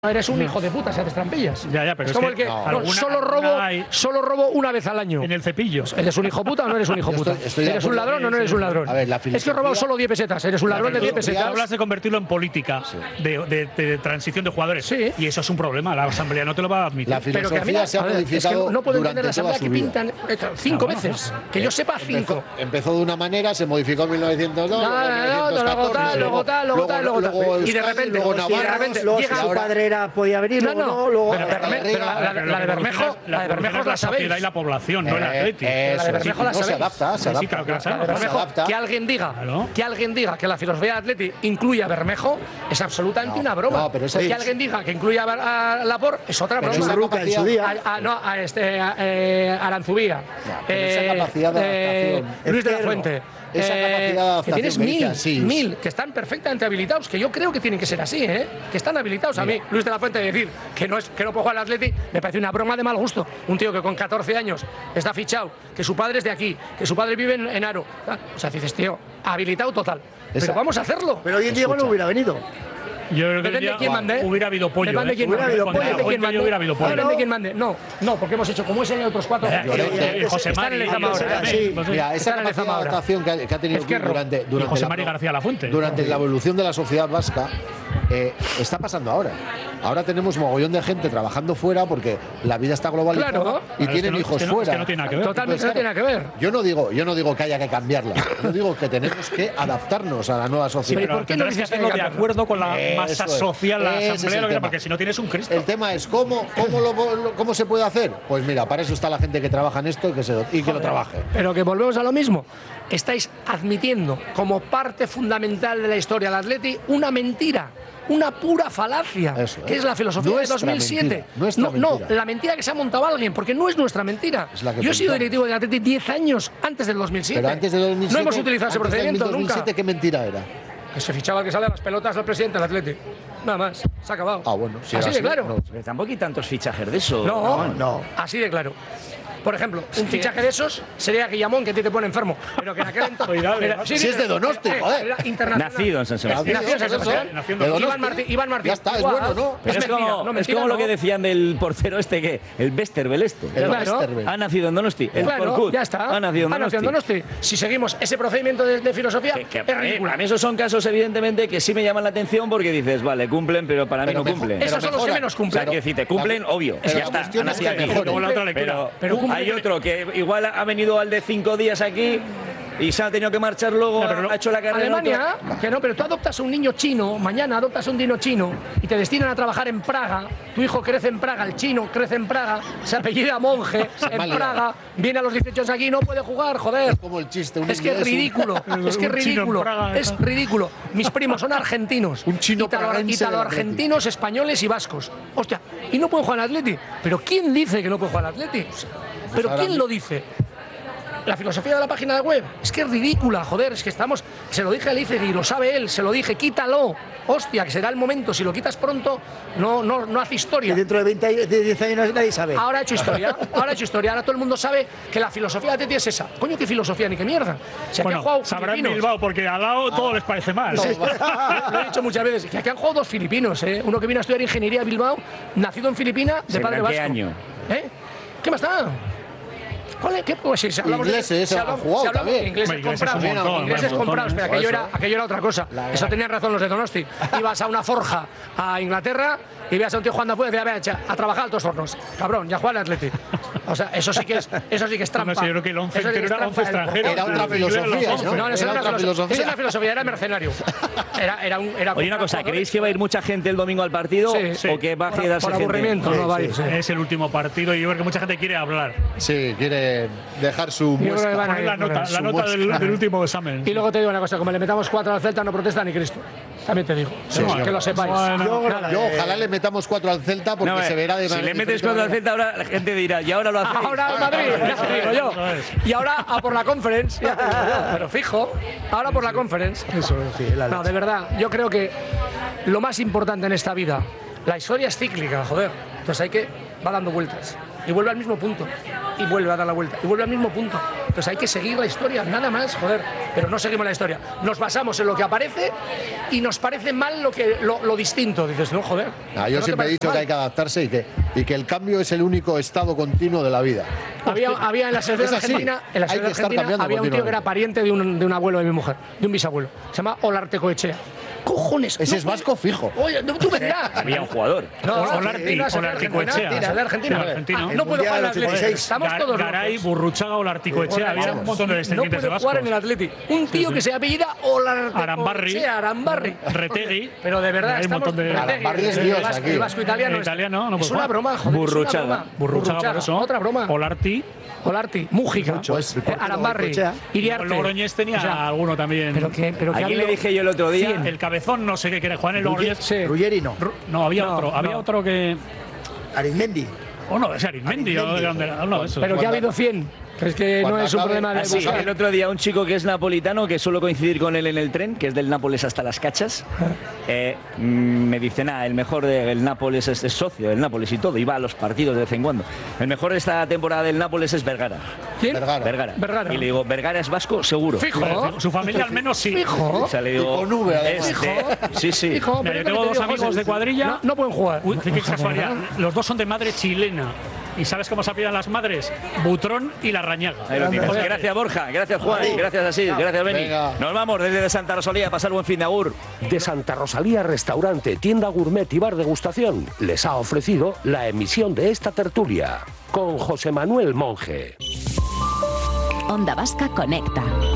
Eres un hijo de puta si haces trampillas. Ya, pero es como el que solo robo una vez al año. En el cepillo. ¿Eres un hijo puta o no eres un hijo puta? ¿Eres un ladrón o no eres un ladrón? A ver, es que he robado solo 10 pesetas. ¿Eres un ladrón de 10 pesetas? Hablas de convertirlo en política, de transición de jugadores. Sí. Y eso es un problema. La Asamblea no te lo va a admitir. La filosofía se ha modificado. Es que no puedo entender durante la Asamblea toda que su vida. pintan 5 veces. Que yo sepa 5. Empezó de una manera, se modificó en 1902, luego tal. Y de repente llega su padre podía venir, luego pero la de Bermejo la sociedad sabéis. y la población, no el Atleti. La de Bermejo la sabéis. Se adapta. Sí, claro que la sabemos. Bermejo, que alguien diga que la filosofía de Atleti incluye a Bermejo es absolutamente una broma. No, pero que alguien diga que incluye a Laporte es otra broma. Churruca en su día. A Aranzubía. Esa capacidad de adaptación. Luis de la Fuente. Esa capacidad de adaptación. Que tienes mil que están perfectamente habilitados, que yo creo que tienen que ser así, que están habilitados. A mí, Luis de la Fuente, decir que no puede jugar al Atleti, me parece una broma de mal gusto. Un tío que con 14 años está fichado, que su padre es de aquí, que su padre vive en Aro. O sea, dices, tío, habilitado total. Pero vamos a hacerlo. Pero hoy en Diego no hubiera venido. Yo creo que depende de quién mande. hubiera habido pollo. Depende de quién mande. No, porque hemos hecho como ese y otros 4. Y José Mari. Mira, esa capacidad de adaptación que ha tenido durante José Mari García Lafuente. Durante la evolución de la sociedad vasca, está pasando ahora. Ahora tenemos mogollón de gente trabajando fuera porque la vida está globalizada y tienen hijos fuera. Es que no tiene nada que ver. Totalmente no tiene nada que ver. Yo no digo que haya que cambiarla. Yo digo que tenemos que adaptarnos a la nueva sociedad. Pero tendrás que hacerlo de acuerdo con la masa social, la asamblea, porque si no tienes un Cristo. El tema es cómo se puede hacer. Pues mira, para eso está la gente que trabaja en esto y que lo trabaje. Pero que volvemos a lo mismo. Estáis admitiendo como parte fundamental de la historia del Atleti una mentira. Una pura falacia, que es la filosofía de 2007. No, la mentira que se ha montado alguien, porque no es nuestra mentira. Yo he sido directivo de Atleti 10 años antes del 2007. Pero antes del 2007 no hemos utilizado ese procedimiento nunca. ¿En 2007 qué mentira era? Que se fichaba el que sale a las pelotas del presidente del Atleti. Nada más, se ha acabado. Bueno, si así de claro. No. Pero tampoco hay tantos fichajes de eso. No, así de claro. Por ejemplo, un fichaje de esos sería Guillamón, que a ti te pone enfermo. Pero que en aquel entonces. Si es de Donosti, joder. Nacido en San Sebastián. Iván Martín. Ya está, es bueno, ¿no? Es como lo que decían del portero que el Westerveld ha nacido en Donosti. Claro, ya está. Ha nacido en Donosti. Si seguimos ese procedimiento de filosofía, es ridículo. A mí esos son casos, evidentemente, que sí me llaman la atención porque dices, vale, cumplen, pero para mí no cumplen. Esos son los que menos cumplen. O sea, que si te cumplen, obvio. Ya está, han nacido aquí. Pero hay otro que igual ha venido al de 5 días aquí y se ha tenido que marchar luego, ha hecho la carrera. Alemania, pero tú adoptas a un niño chino, mañana adoptas a un niño chino y te destinan a trabajar en Praga, tu hijo crece en Praga, el chino crece en Praga, se apellida Monje en Praga, viene a los 18 años aquí y no puede jugar, joder. Es como el chiste. Es que es ridículo, es ridículo. Mis primos son argentinos, italo-argentinos, españoles y vascos. Hostia, y no pueden jugar al Atleti. ¿Pero quién dice que no puede jugar al Atleti? ¿Pero quién lo dice? La filosofía de la página web es que es ridícula, joder, es que estamos, se lo dije a Licegui y lo sabe él, se lo dije, quítalo, hostia, que será el momento, si lo quitas pronto, no hace historia. Que dentro de 10 años nadie sabe. Ahora ha hecho historia, ahora todo el mundo sabe que la filosofía de Atleti es esa. Coño, qué filosofía, ni qué mierda. Si aquí han jugado sabrán filipinos. Bilbao, porque al lado todo les parece mal. Lo he dicho muchas veces, que aquí han jugado 2 filipinos, uno que vino a estudiar ingeniería a Bilbao, nacido en Filipina, de padre vasco. ¿Qué año? ¿Qué más da? ¿Qué? Pues si hablamos ingleses han jugado también. Ingleses comprados, pero aquello era otra cosa. Eso tenían razón los de Donosti. Ibas a una forja a Inglaterra y veías a un tío jugando afuera y decías, a trabajar a altos hornos. Cabrón, ya juega el Atleti. O sea, eso sí que es trampa. No sé, yo creo que el 11 era 11 extranjero. Era otra filosofía, ¿no? No, eso era otra filosofía. Esa es la filosofía, era mercenario. Oye, una cosa, ¿creéis que va a ir mucha gente el domingo al partido o que va a quedarse por aburrimiento? gente? No va a ir. Es el último partido y yo creo que mucha gente quiere hablar. Sí, quiere dejar su muestra. La nota del último examen. Y luego te digo una cosa, como le metamos 4 al Celta no protesta ni Cristo. También te digo, que lo sepáis. Yo ojalá le metamos 4 al Celta porque se verá de manera. Si le metes 4 al Celta, ahora la gente dirá, y ahora lo hacéis. Ahora al Madrid, ya te digo yo. Y ahora a por la Conference, ya te digo yo. Pero fijo, ahora por la Conference. Eso, sí, no, de verdad, yo creo que lo más importante en esta vida, la historia es cíclica, joder. Entonces va dando vueltas y vuelve al mismo punto. y vuelve a dar la vuelta. Y vuelve al mismo punto. Entonces hay que seguir la historia, nada más, joder. Pero no seguimos la historia. Nos basamos en lo que aparece y nos parece mal lo distinto. Dices, no, joder. Yo siempre he dicho que hay que adaptarse y que el cambio es el único estado continuo de la vida. Había en la selección argentina, había un tío que era pariente de un abuelo de mi mujer, de un bisabuelo. Se llama Olartecoetxea. Cojones. Ese es vasco fijo. Oye, tú me dirás. Había un jugador. Olartecoetxea. Argentino. No puedo jugar en el Atleti. Estamos todos Garay, Burruchaga, Olartecoetxea. Había un montón de descendientes de vascos. No puede jugar en el Atleti. Un tío que se apellida Olartecoetxea. Arambarri. Retegui. Pero de verdad, Arambarri es Dios aquí. El vasco italiano. Es una broma, joder. Burruchaga. Por eso. Otra broma. Olarti, Mújica, Arambarri, Iriarte. Logroñés tenía alguno también. Pero aquí le dije yo el otro día. El cabezón, no sé qué quiere jugar en el Logroñés. Ruggeri no. No, había otro que. Arizmendi. No, es Arizmendi. Pero que ha habido 100. Es que no es un problema de buscar. El otro día un chico que es napolitano, que suelo coincidir con él en el tren, que es del Nápoles hasta las Cachas, me dice, el mejor del Nápoles es socio del Nápoles y todo, y va a los partidos de vez en cuando. El mejor de esta temporada del Nápoles es Vergara. ¿Quién? Vergara. Y le digo, ¿Vergara es vasco? Seguro. Fijo. Su familia al menos sí. Fijo. O sea, le digo, con V, además. Sí. Fijo, yo tengo dos amigos de cuadrilla. No pueden jugar. Uy, qué casualidad. Los dos son de madre chilena. ¿Y sabes cómo se apellidan las madres? Butrón y Larrañaga. Ahí lo tienes. Gracias, Borja. Gracias, Juan. Gracias, Asís. Gracias, Beni. Nos vamos desde Santa Rosalía a pasar buen fin de agur. De Santa Rosalía Restaurante, tienda gourmet y bar degustación les ha ofrecido la emisión de esta tertulia con José Manuel Monge. Onda Vasca Conecta.